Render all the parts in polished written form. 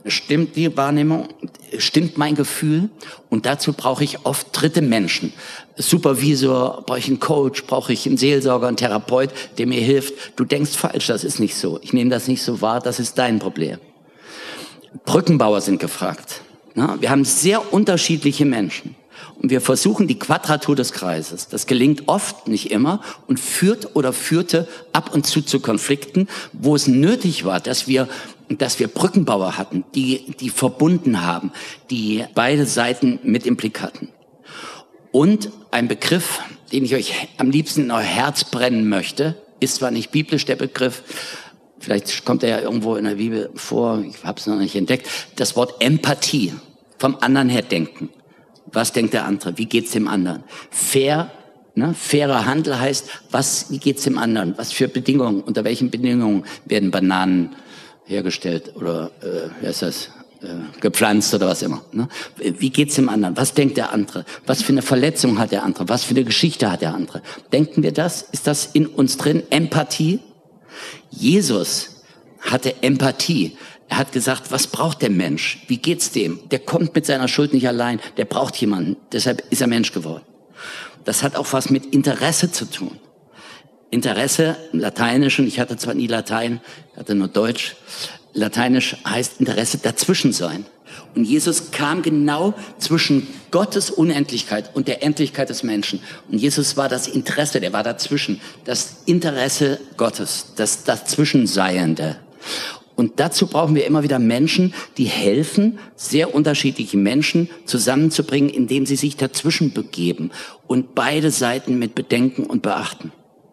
stimmt die Wahrnehmung, stimmt mein Gefühl? Und dazu brauche ich oft dritte Menschen. Supervisor, brauche ich einen Coach, brauche ich einen Seelsorger, einen Therapeut, der mir hilft. Du denkst falsch, das ist nicht so. Ich nehme das nicht so wahr, das ist dein Problem. Brückenbauer sind gefragt. Wir haben sehr unterschiedliche Menschen. Und wir versuchen die Quadratur des Kreises. Das gelingt oft, nicht immer, und führt oder führte ab und zu Konflikten, wo es nötig war, dass wir Brückenbauer hatten, die verbunden haben, die beide Seiten mit im Blick hatten. Und ein Begriff, den ich euch am liebsten in euer Herz brennen möchte, ist zwar nicht biblisch der Begriff, vielleicht kommt er ja irgendwo in der Bibel vor, ich habe es noch nicht entdeckt, das Wort Empathie, vom anderen her denken. Was denkt der andere? Wie geht's dem anderen? Fair, fairer Handel heißt, wie geht's dem anderen? Was für Bedingungen, unter welchen Bedingungen werden Bananen hergestellt oder gepflanzt oder was immer. Wie geht's dem anderen? Was denkt der andere? Was für eine Verletzung hat der andere? Was für eine Geschichte hat der andere? Denken wir das? Ist das in uns drin? Empathie? Jesus hatte Empathie. Er hat gesagt, was braucht der Mensch? Wie geht's dem? Der kommt mit seiner Schuld nicht allein. Der braucht jemanden. Deshalb ist er Mensch geworden. Das hat auch was mit Interesse zu tun. Interesse im Lateinischen, ich hatte zwar nie Latein, ich hatte nur Deutsch. Lateinisch heißt Interesse dazwischen sein. Und Jesus kam genau zwischen Gottes Unendlichkeit und der Endlichkeit des Menschen. Und Jesus war das Interesse, der war dazwischen. Das Interesse Gottes, das Dazwischenseiende. Und dazu brauchen wir immer wieder Menschen, die helfen, sehr unterschiedliche Menschen zusammenzubringen, indem sie sich dazwischen begeben und beide Seiten mit bedenken und beachten.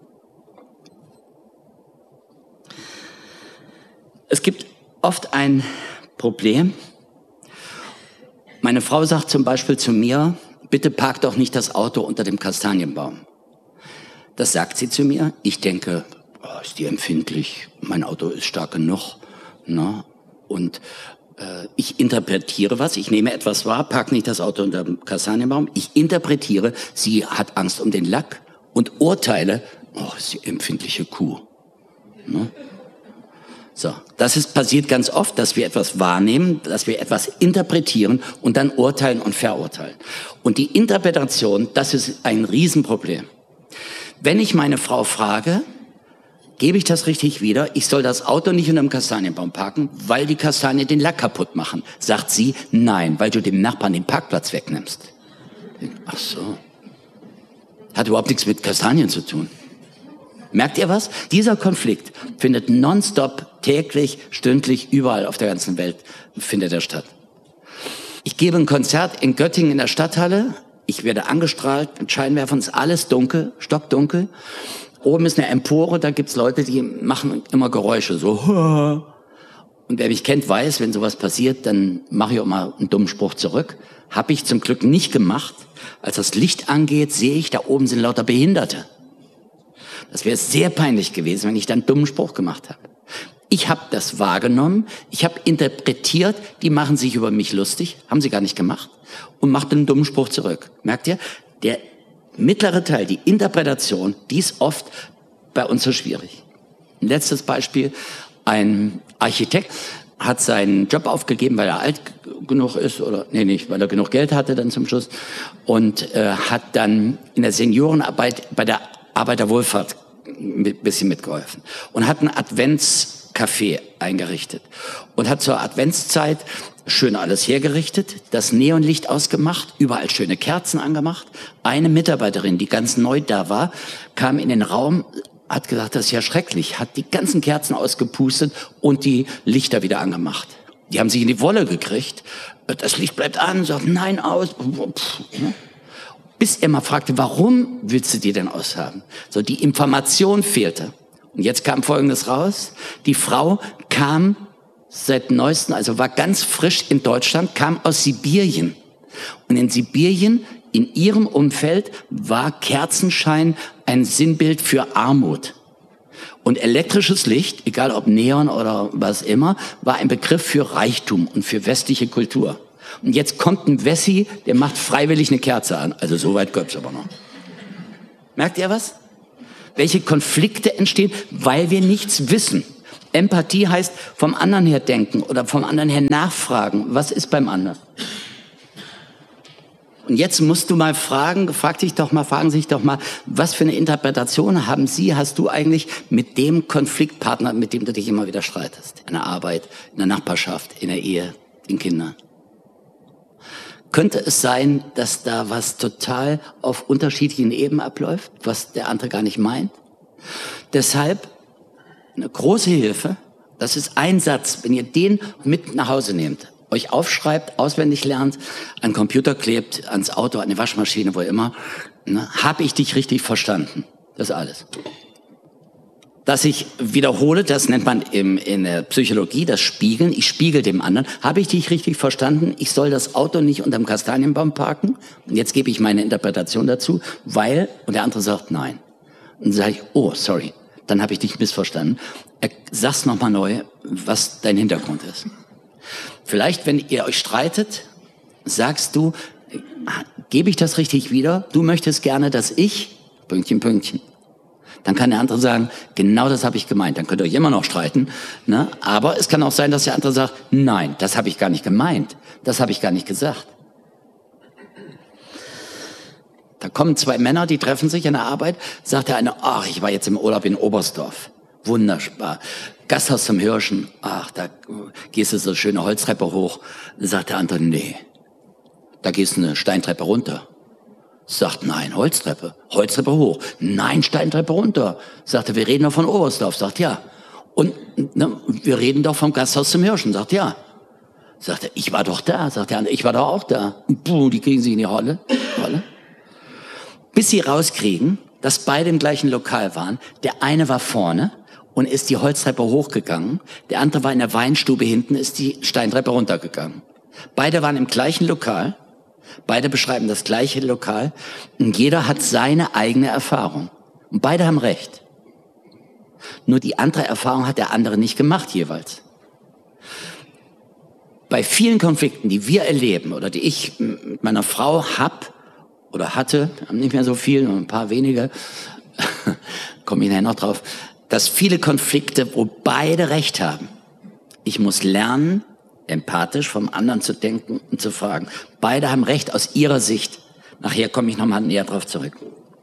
Es gibt oft ein Problem. Meine Frau sagt zum Beispiel zu mir, bitte park doch nicht das Auto unter dem Kastanienbaum. Das sagt sie zu mir. Ich denke, ist die empfindlich? Mein Auto ist stark genug. Und ich interpretiere was, ich nehme etwas wahr, park nicht das Auto unter dem Kastanienbaum. Ich interpretiere, sie hat Angst um den Lack und urteile, ist die empfindliche Kuh. So, passiert ganz oft, dass wir etwas wahrnehmen, dass wir etwas interpretieren und dann urteilen und verurteilen. Und die Interpretation, das ist ein Riesenproblem. Wenn ich meine Frau frage, gebe ich das richtig wieder? Ich soll das Auto nicht unter dem Kastanienbaum parken, weil die Kastanien den Lack kaputt machen. Sagt sie, nein, weil du dem Nachbarn den Parkplatz wegnimmst. Ach so. Hat überhaupt nichts mit Kastanien zu tun. Merkt ihr was? Dieser Konflikt findet nonstop, täglich, stündlich, überall auf der ganzen Welt findet er statt. Ich gebe ein Konzert in Göttingen in der Stadthalle. Ich werde angestrahlt mit Scheinwerfern, ist alles dunkel, stockdunkel. Oben ist eine Empore, da gibt's Leute, die machen immer Geräusche, so. Und wer mich kennt, weiß, wenn sowas passiert, dann mache ich auch mal einen dummen Spruch zurück. Habe ich zum Glück nicht gemacht. Als das Licht angeht, sehe ich, da oben sind lauter Behinderte. Das wäre sehr peinlich gewesen, wenn ich dann einen dummen Spruch gemacht habe. Ich habe das wahrgenommen, ich habe interpretiert, die machen sich über mich lustig, haben sie gar nicht gemacht, und machte einen dummen Spruch zurück. Merkt ihr? Der mittlere Teil, die Interpretation, die ist oft bei uns so schwierig. Ein letztes Beispiel, ein Architekt hat seinen Job aufgegeben, weil er alt genug ist, oder nicht, weil er genug Geld hatte dann zum Schluss, und hat dann in der Seniorenarbeit bei der Arbeiterwohlfahrt ein bisschen mitgeholfen und hat ein Adventscafé eingerichtet und hat zur Adventszeit schön alles hergerichtet, das Neonlicht ausgemacht, überall schöne Kerzen angemacht. Eine Mitarbeiterin, die ganz neu da war, kam in den Raum, hat gesagt, das ist ja schrecklich, hat die ganzen Kerzen ausgepustet und die Lichter wieder angemacht. Die haben sich in die Wolle gekriegt. Das Licht bleibt an, sagt nein, aus. Bis er mal fragte, warum willst du die denn aushaben? So, die Information fehlte. Und jetzt kam Folgendes raus. Die Frau kam seit neuestem, also war ganz frisch in Deutschland, kam aus Sibirien. Und in Sibirien, in ihrem Umfeld, war Kerzenschein ein Sinnbild für Armut. Und elektrisches Licht, egal ob Neon oder was immer, war ein Begriff für Reichtum und für westliche Kultur. Und jetzt kommt ein Wessi, der macht freiwillig eine Kerze an. Also so weit kommt's aber noch. Merkt ihr was? Welche Konflikte entstehen, weil wir nichts wissen. Empathie heißt vom anderen her denken oder vom anderen her nachfragen. Was ist beim anderen? Und jetzt musst du mal fragen sich doch mal, was für eine Interpretation hast du eigentlich mit dem Konfliktpartner, mit dem du dich immer wieder streitest? In der Arbeit, in der Nachbarschaft, in der Ehe, den Kindern. Könnte es sein, dass da was total auf unterschiedlichen Ebenen abläuft, was der andere gar nicht meint? Deshalb eine große Hilfe, das ist ein Satz, wenn ihr den mit nach Hause nehmt, euch aufschreibt, auswendig lernt, an den Computer klebt, ans Auto, an die Waschmaschine, wo immer, ne, habe ich dich richtig verstanden? Das ist alles. Dass ich wiederhole, das nennt man in der Psychologie das Spiegeln. Ich spiegel dem anderen. Habe ich dich richtig verstanden? Ich soll das Auto nicht unterm Kastanienbaum parken. Und jetzt gebe ich meine Interpretation dazu, weil, und der andere sagt nein. Und dann sage ich, oh, sorry, dann habe ich dich missverstanden. Sag's nochmal neu, was dein Hintergrund ist. Vielleicht, wenn ihr euch streitet, sagst du, gebe ich das richtig wieder? Du möchtest gerne, dass ich, Pünktchen, Pünktchen. Dann kann der andere sagen, genau das habe ich gemeint. Dann könnt ihr euch immer noch streiten. Ne? Aber es kann auch sein, dass der andere sagt, nein, das habe ich gar nicht gemeint. Das habe ich gar nicht gesagt. Da kommen zwei Männer, die treffen sich in der Arbeit. Sagt der eine, ach, ich war jetzt im Urlaub in Oberstdorf. Wunderbar. Gasthaus zum Hirschen. Ach, da gehst du so eine schöne Holztreppe hoch. Sagt der andere, nee. Da gehst du eine Steintreppe runter. Sagt, nein, Holztreppe. Holztreppe hoch. Nein, Steintreppe runter. Sagt er, wir reden doch von Oberstdorf. Sagt, ja. Und ne, wir reden doch vom Gasthaus zum Hirschen. Sagt, ja. Sagt er, ich war doch da. Sagt der andere, ich war doch auch da. Puh, die kriegen sich in die Rolle. Bis sie rauskriegen, dass beide im gleichen Lokal waren. Der eine war vorne und ist die Holztreppe hochgegangen. Der andere war in der Weinstube hinten, ist die Steintreppe runtergegangen. Beide waren im gleichen Lokal. Beide beschreiben das gleiche Lokal. Und jeder hat seine eigene Erfahrung. Und beide haben recht. Nur die andere Erfahrung hat der andere nicht gemacht jeweils. Bei vielen Konflikten, die wir erleben oder die ich mit meiner Frau hatte, haben nicht mehr so viel, nur ein paar wenige, komme ich nachher noch drauf, dass viele Konflikte, wo beide recht haben. Ich muss lernen, empathisch vom anderen zu denken und zu fragen. Beide haben recht aus ihrer Sicht. Nachher komme ich nochmal näher drauf zurück.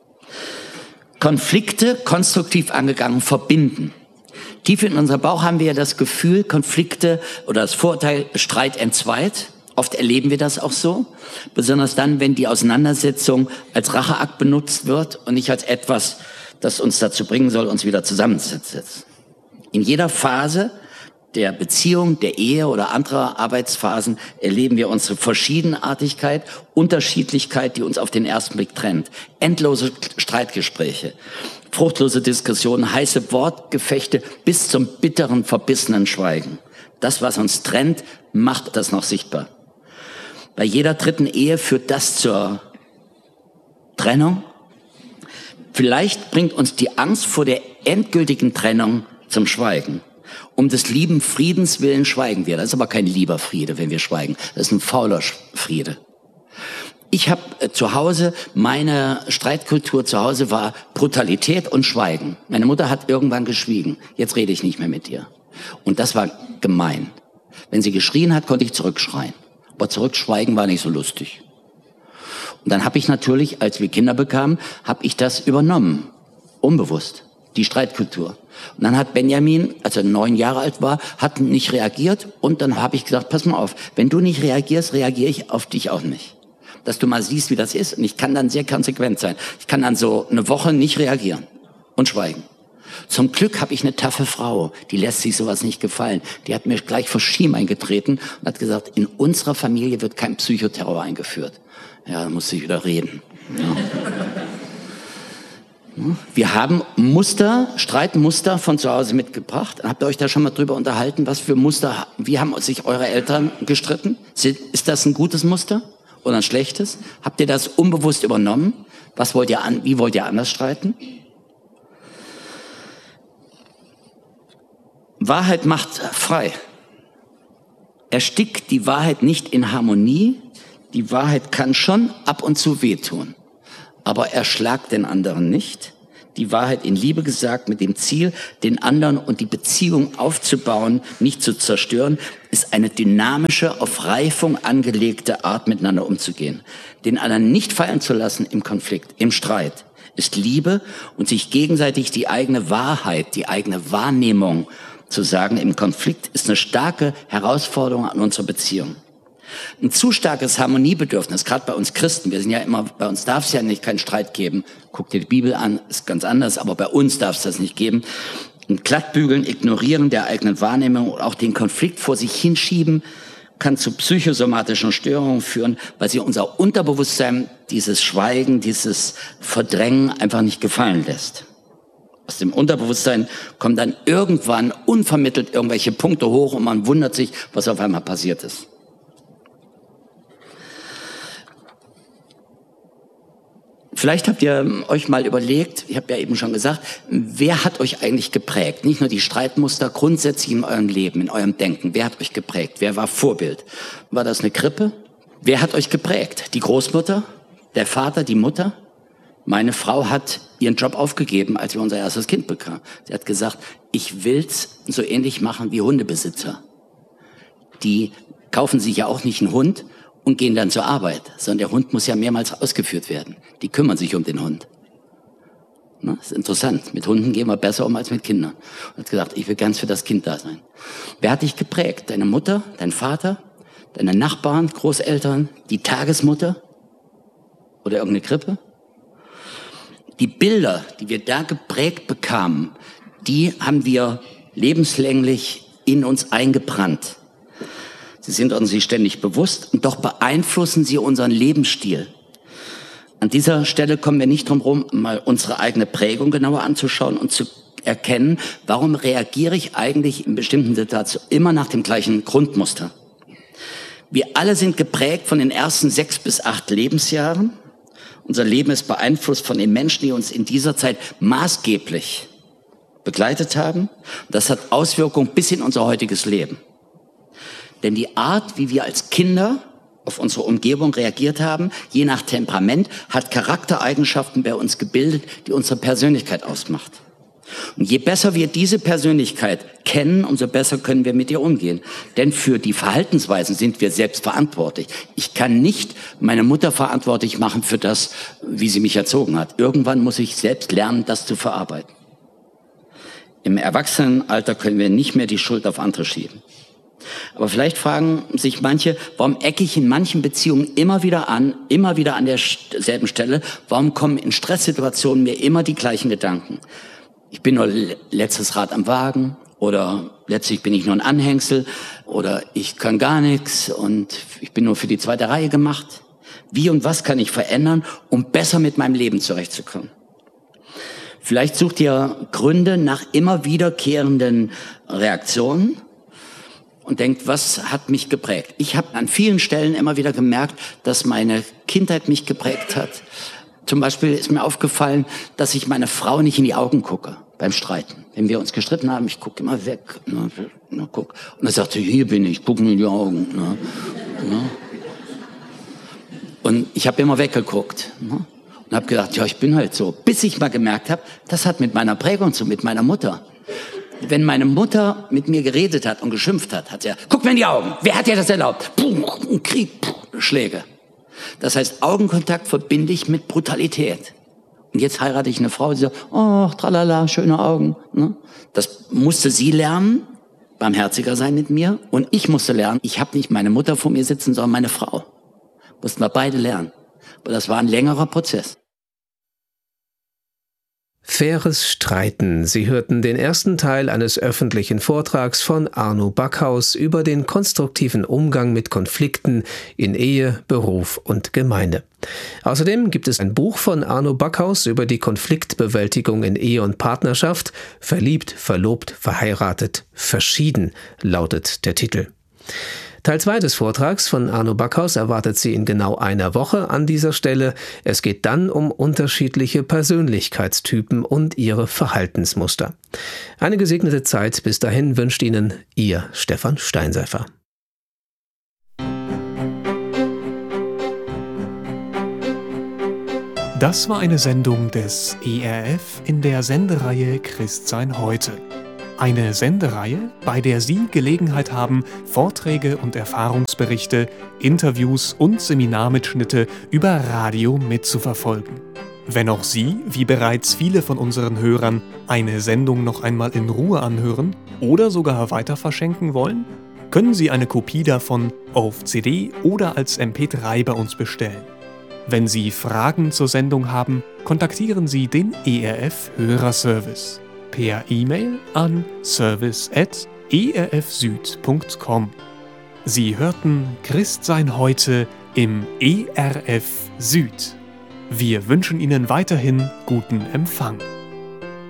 Konflikte konstruktiv angegangen verbinden. Tief in unserem Bauch haben wir ja das Gefühl, Konflikte oder das Vorurteil, Streit entzweit. Oft erleben wir das auch so. Besonders dann, wenn die Auseinandersetzung als Racheakt benutzt wird und nicht als etwas, das uns dazu bringen soll, uns wieder zusammenzusetzen. In jeder Phase der Beziehung, der Ehe oder anderer Arbeitsphasen erleben wir unsere Verschiedenartigkeit, Unterschiedlichkeit, die uns auf den ersten Blick trennt. Endlose Streitgespräche, fruchtlose Diskussionen, heiße Wortgefechte bis zum bitteren, verbissenen Schweigen. Das, was uns trennt, macht das noch sichtbar. Bei jeder dritten Ehe führt das zur Trennung. Vielleicht bringt uns die Angst vor der endgültigen Trennung zum Schweigen. Um des lieben Friedens willen schweigen wir. Das ist aber kein lieber Friede, wenn wir schweigen. Das ist ein fauler Friede. Ich habe zu Hause, meine Streitkultur zu Hause war Brutalität und Schweigen. Meine Mutter hat irgendwann geschwiegen. Jetzt rede ich nicht mehr mit ihr. Und das war gemein. Wenn sie geschrien hat, konnte ich zurückschreien. Aber zurückschweigen war nicht so lustig. Und dann habe ich natürlich, als wir Kinder bekamen, habe ich das übernommen. Unbewusst. Die Streitkultur. Und dann hat Benjamin, als er 9 Jahre alt war, hat nicht reagiert. Und dann habe ich gesagt, pass mal auf, wenn du nicht reagierst, reagiere ich auf dich auch nicht. Dass du mal siehst, wie das ist. Und ich kann dann sehr konsequent sein. Ich kann dann so eine Woche nicht reagieren und schweigen. Zum Glück habe ich eine taffe Frau, die lässt sich sowas nicht gefallen. Die hat mir gleich vor Schiem eingetreten und hat gesagt, in unserer Familie wird kein Psychoterror eingeführt. Ja, da musste ich wieder reden. Ja. Wir haben Streitmuster von zu Hause mitgebracht. Habt ihr euch da schon mal drüber unterhalten, was für Muster, wie haben sich eure Eltern gestritten? Ist das ein gutes Muster oder ein schlechtes? Habt ihr das unbewusst übernommen? Wie wollt ihr anders streiten? Wahrheit macht frei. Erstickt die Wahrheit nicht in Harmonie. Die Wahrheit kann schon ab und zu wehtun. Aber erschlagt den anderen nicht. die Wahrheit in Liebe gesagt, mit dem Ziel, den anderen und die Beziehung aufzubauen, nicht zu zerstören, ist eine dynamische, auf Reifung angelegte Art, miteinander umzugehen. Den anderen nicht fallen zu lassen im Konflikt, im Streit, ist Liebe und sich gegenseitig die eigene Wahrheit, die eigene Wahrnehmung zu sagen im Konflikt, ist eine starke Herausforderung an unserer Beziehung. Ein zu starkes Harmoniebedürfnis, gerade bei uns Christen, wir sind ja immer, bei uns darf es ja nicht keinen Streit geben. Guck dir die Bibel an, ist ganz anders, aber bei uns darf es das nicht geben. Ein Glattbügeln, Ignorieren der eigenen Wahrnehmung und auch den Konflikt vor sich hinschieben, kann zu psychosomatischen Störungen führen, weil sie unser Unterbewusstsein dieses Schweigen, dieses Verdrängen einfach nicht gefallen lässt. Aus dem Unterbewusstsein kommen dann irgendwann unvermittelt irgendwelche Punkte hoch und man wundert sich, was auf einmal passiert ist. Vielleicht habt ihr euch mal überlegt, ich habe ja eben schon gesagt, wer hat euch eigentlich geprägt? Nicht nur die Streitmuster, grundsätzlich in eurem Leben, in eurem Denken. Wer hat euch geprägt? Wer war Vorbild? War das eine Krippe? Wer hat euch geprägt? Die Großmutter? Der Vater? Die Mutter? Meine Frau hat ihren Job aufgegeben, als wir unser erstes Kind bekamen. Sie hat gesagt, ich will's so ähnlich machen wie Hundebesitzer. Die kaufen sich ja auch nicht einen Hund und gehen dann zur Arbeit, sondern der Hund muss ja mehrmals ausgeführt werden. Die kümmern sich um den Hund. Das ist interessant. Mit Hunden gehen wir besser um als mit Kindern. Und hat gesagt, ich will ganz für das Kind da sein. Wer hat dich geprägt? Deine Mutter, dein Vater, deine Nachbarn, Großeltern, die Tagesmutter oder irgendeine Krippe? Die Bilder, die wir da geprägt bekamen, die haben wir lebenslänglich in uns eingebrannt. Sie sind uns nicht ständig bewusst und doch beeinflussen sie unseren Lebensstil. An dieser Stelle kommen wir nicht drum herum, mal unsere eigene Prägung genauer anzuschauen und zu erkennen, warum reagiere ich eigentlich in bestimmten Situationen immer nach dem gleichen Grundmuster. Wir alle sind geprägt von den ersten 6 bis 8 Lebensjahren. Unser Leben ist beeinflusst von den Menschen, die uns in dieser Zeit maßgeblich begleitet haben. Das hat Auswirkungen bis in unser heutiges Leben. Denn die Art, wie wir als Kinder auf unsere Umgebung reagiert haben, je nach Temperament, hat Charaktereigenschaften bei uns gebildet, die unsere Persönlichkeit ausmacht. Und je besser wir diese Persönlichkeit kennen, umso besser können wir mit ihr umgehen. Denn für die Verhaltensweisen sind wir selbst verantwortlich. Ich kann nicht meine Mutter verantwortlich machen für das, wie sie mich erzogen hat. Irgendwann muss ich selbst lernen, das zu verarbeiten. Im Erwachsenenalter können wir nicht mehr die Schuld auf andere schieben. Aber vielleicht fragen sich manche, warum ecke ich in manchen Beziehungen immer wieder an derselben Stelle? Warum kommen in Stresssituationen mir immer die gleichen Gedanken? Ich bin nur letztes Rad am Wagen oder letztlich bin ich nur ein Anhängsel oder ich kann gar nichts und ich bin nur für die zweite Reihe gemacht. Wie und was kann ich verändern, um besser mit meinem Leben zurechtzukommen? Vielleicht sucht ihr Gründe nach immer wiederkehrenden Reaktionen und denkt, was hat mich geprägt? Ich habe an vielen Stellen immer wieder gemerkt, dass meine Kindheit mich geprägt hat. Zum Beispiel ist mir aufgefallen, dass ich meine Frau nicht in die Augen gucke beim Streiten. Wenn wir uns gestritten haben, ich gucke immer weg. Guck. Und dann sagt sie, hier bin ich, guck mir in die Augen. Und ich habe immer weggeguckt. Und habe gedacht, ja, ich bin halt so. Bis ich mal gemerkt habe, das hat mit meiner Prägung zu, mit meiner Mutter. Wenn meine Mutter mit mir geredet hat und geschimpft hat, hat sie gesagt, guck mir in die Augen, wer hat dir das erlaubt? Puh, Krieg, Schläge. Das heißt, Augenkontakt verbinde ich mit Brutalität. Und jetzt heirate ich eine Frau, die sagt, oh, tralala, schöne Augen. Das musste sie lernen, barmherziger sein mit mir. Und ich musste lernen, ich habe nicht meine Mutter vor mir sitzen, sondern meine Frau. Mussten wir beide lernen. Aber das war ein längerer Prozess. Faires Streiten. Sie hörten den ersten Teil eines öffentlichen Vortrags von Arno Backhaus über den konstruktiven Umgang mit Konflikten in Ehe, Beruf und Gemeinde. Außerdem gibt es ein Buch von Arno Backhaus über die Konfliktbewältigung in Ehe und Partnerschaft. Verliebt, verlobt, verheiratet, verschieden lautet der Titel. Teil 2 des Vortrags von Arno Backhaus erwartet Sie in genau einer Woche an dieser Stelle. Es geht dann um unterschiedliche Persönlichkeitstypen und ihre Verhaltensmuster. Eine gesegnete Zeit bis dahin wünscht Ihnen Ihr Stefan Steinseifer. Das war eine Sendung des ERF in der Sendereihe Christsein heute. Eine Sendereihe, bei der Sie Gelegenheit haben, Vorträge und Erfahrungsberichte, Interviews und Seminarmitschnitte über Radio mitzuverfolgen. Wenn auch Sie, wie bereits viele von unseren Hörern, eine Sendung noch einmal in Ruhe anhören oder sogar weiterverschenken wollen, können Sie eine Kopie davon auf CD oder als MP3 bei uns bestellen. Wenn Sie Fragen zur Sendung haben, kontaktieren Sie den ERF Hörerservice per E-Mail an service@erfsüd.com. Sie hörten Christsein heute im ERF Süd. Wir wünschen Ihnen weiterhin guten Empfang.